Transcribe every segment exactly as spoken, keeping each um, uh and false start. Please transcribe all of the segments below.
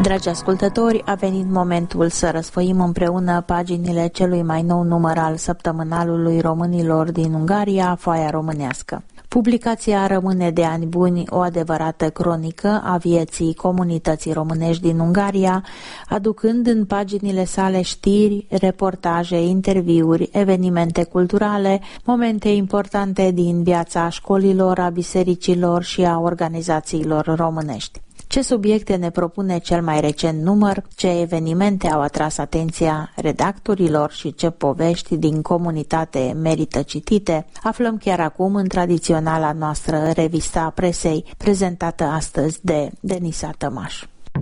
Dragi ascultători, a venit momentul să răsfoim împreună paginile celui mai nou număr al Săptămânalului Românilor din Ungaria, Foaia Românească. Publicația rămâne de ani buni o adevărată cronică a vieții comunității românești din Ungaria, aducând în paginile sale știri, reportaje, interviuri, evenimente culturale, momente importante din viața școlilor, a bisericilor și a organizațiilor românești. Ce subiecte ne propune cel mai recent număr, ce evenimente au atras atenția redactorilor și ce povești din comunitate merită citite, aflăm chiar acum în tradiționala noastră revista presei, prezentată astăzi de Denisa Tămaș.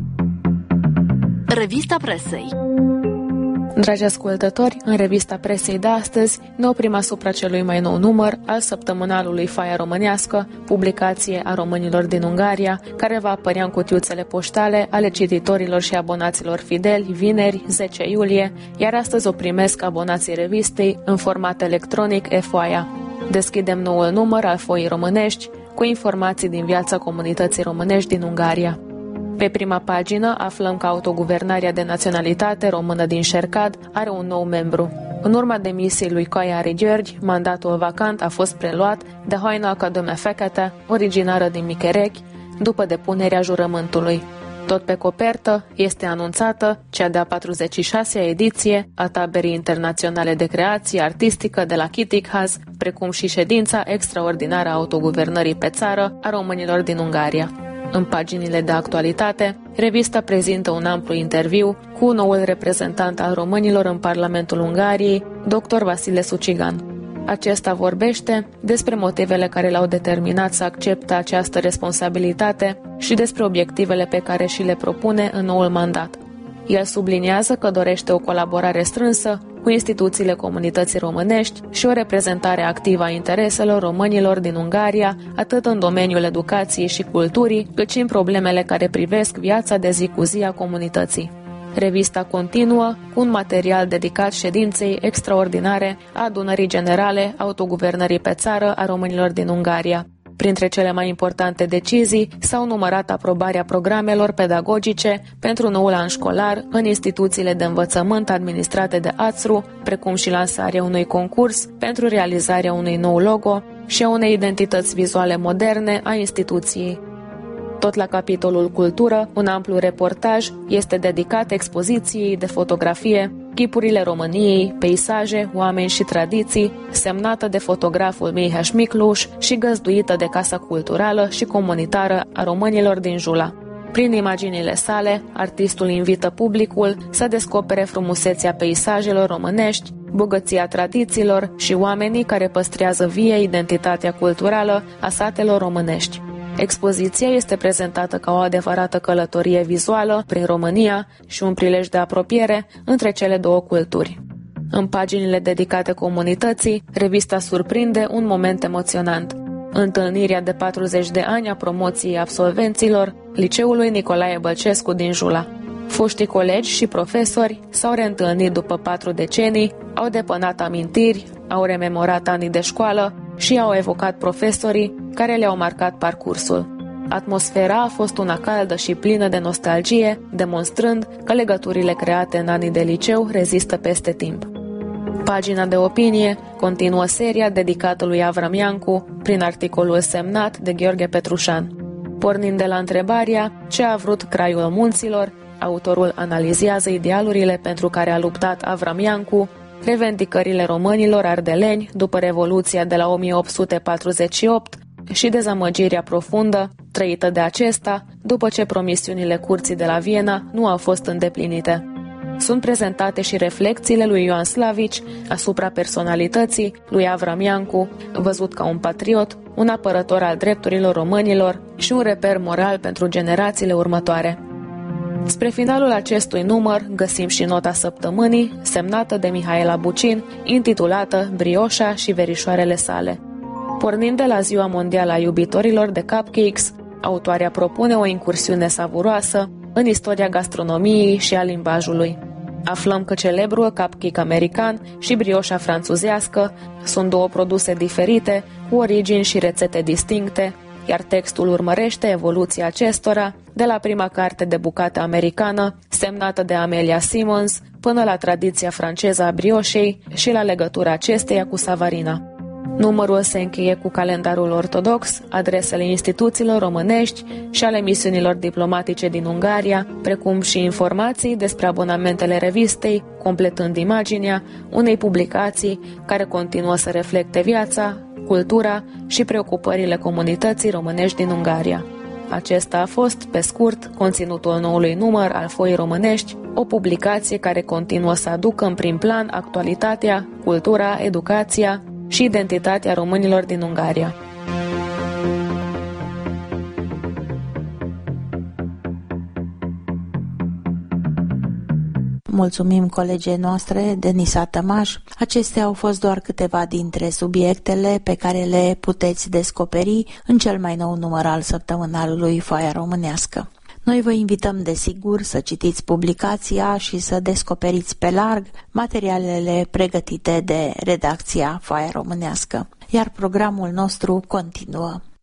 Revista presei. Dragi ascultători, în revista presei de astăzi ne oprim asupra celui mai nou număr al Săptămânalului Foaia Românească, publicație a românilor din Ungaria, care va apărea în cutiuțele poștale ale cititorilor și abonaților fideli vineri, zece iulie, iar astăzi o primesc abonații revistei în format electronic e-foaia. Deschidem noul număr al Foii Românești cu informații din viața comunității românești din Ungaria. Pe prima pagină aflăm că autoguvernarea de naționalitate română din Șercad are un nou membru. În urma demisiei lui Caiari György, mandatul vacant a fost preluat de Hajnalka Döme Fekete, originară din Micherechi, după depunerea jurământului. Tot pe copertă este anunțată cea de-a patruzeci și șasea ediție a Taberii Internaționale de Creație Artistică de la Kitikház, precum și ședința extraordinară a autoguvernării pe țară a românilor din Ungaria. În paginile de actualitate, revista prezintă un amplu interviu cu noul reprezentant al românilor în Parlamentul Ungariei, doctor Vasile Sucigan. Acesta vorbește despre motivele care l-au determinat să accepte această responsabilitate și despre obiectivele pe care și le propune în noul mandat. El subliniază că dorește o colaborare strânsă cu instituțiile comunității românești și o reprezentare activă a intereselor românilor din Ungaria, atât în domeniul educației și culturii, cât și în problemele care privesc viața de zi cu zi a comunității. Revista continuă cu un material dedicat ședinței extraordinare a Adunării Generale Autoguvernării pe țară a românilor din Ungaria. Printre cele mai importante decizii s-au numărat aprobarea programelor pedagogice pentru noul an școlar în instituțiile de învățământ administrate de A T S R U, precum și lansarea unui concurs pentru realizarea unui nou logo și a unei identități vizuale moderne a instituției. Tot la capitolul cultură, un amplu reportaj este dedicat expoziției de fotografie Chipurile României, peisaje, oameni și tradiții, semnată de fotograful Mihály Miklós și găzduită de Casa Culturală și Comunitară a Românilor din Jula. Prin imaginile sale, artistul invită publicul să descopere frumusețea peisajelor românești, bogăția tradițiilor și oamenii care păstrează vie identitatea culturală a satelor românești. Expoziția este prezentată ca o adevărată călătorie vizuală prin România și un prilej de apropiere între cele două culturi. În paginile dedicate comunității, revista surprinde un moment emoționant. Întâlnirea de patruzeci de ani a promoției absolvenților Liceului Nicolae Bălcescu din Jula. Foștii colegi și profesori s-au reîntâlnit după patru decenii, au depănat amintiri, au rememorat anii de școală și au evocat profesorii care le-au marcat parcursul. Atmosfera a fost una caldă și plină de nostalgie, demonstrând că legăturile create în anii de liceu rezistă peste timp. Pagina de opinie continuă seria dedicată lui Avram Iancu prin articolul semnat de Gheorghe Petrușan. Pornind de la întrebarea ce a vrut Craiul Munților, autorul analizează idealurile pentru care a luptat Avram Iancu, revendicările românilor ardeleni după Revoluția de la o mie opt sute patruzeci și opt și dezamăgirea profundă trăită de acesta după ce promisiunile curții de la Viena nu au fost îndeplinite. Sunt prezentate și reflexiile lui Ioan Slavici asupra personalității lui Avram Iancu, văzut ca un patriot, un apărător al drepturilor românilor și un reper moral pentru generațiile următoare. Spre finalul acestui număr găsim și nota săptămânii, semnată de Mihaela Bucin, intitulată Brioșa și verișoarele sale. Pornind de la Ziua Mondială a Iubitorilor de Cupcakes, autoarea propune o incursiune savuroasă în istoria gastronomiei și a limbajului. Aflăm că celebrul cupcake american și brioșa franțuzească sunt două produse diferite, cu origini și rețete distincte, iar textul urmărește evoluția acestora de la prima carte de bucată americană, semnată de Amelia Simmons, până la tradiția franceză a brioșei și la legătura acesteia cu Savarina. Numărul se încheie cu calendarul ortodox, adresele instituțiilor românești și ale misiunilor diplomatice din Ungaria, precum și informații despre abonamentele revistei, completând imaginea unei publicații care continuă să reflecte viața, cultura și preocupările comunității românești din Ungaria. Acesta a fost, pe scurt, conținutul noului număr al Foii Românești, o publicație care continuă să aducă în prim plan actualitatea, cultura, educația și identitatea românilor din Ungaria. Mulțumim colegei noastre, Denisa Tămaș. Acestea au fost doar câteva dintre subiectele pe care le puteți descoperi în cel mai nou număr al săptămânalului Foaia Românească. Noi vă invităm, desigur, să citiți publicația și să descoperiți pe larg materialele pregătite de redacția Foaia Românească. Iar programul nostru continuă.